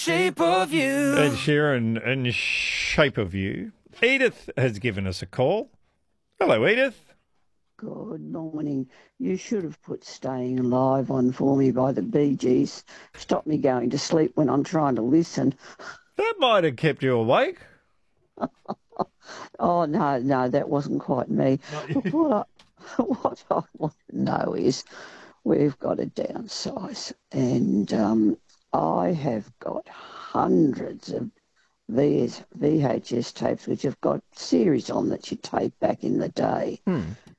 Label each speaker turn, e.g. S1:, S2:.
S1: Shape of You.
S2: Ed Sheeran and Shape of You. Edith has given us a call. Hello, Edith.
S3: Good morning. You should have put Staying Alive on for me by the Bee Gees. Stop me going to sleep when I'm trying to listen.
S2: That might have kept you awake.
S3: Oh, no, that wasn't quite me. Look, what I want to know is we've got to downsize, and I have got hundreds of VHS tapes which have got series on that you tape back in the day.